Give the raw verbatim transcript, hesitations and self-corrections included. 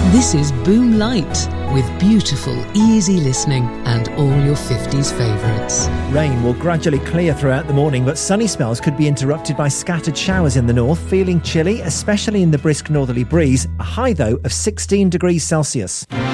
This is Boom Light, with beautiful, easy listening and all your fifties favourites. Rain will gradually clear throughout the morning, but sunny spells could be interrupted by scattered showers in the north, feeling chilly, especially in the brisk northerly breeze. A high, though, of sixteen degrees Celsius.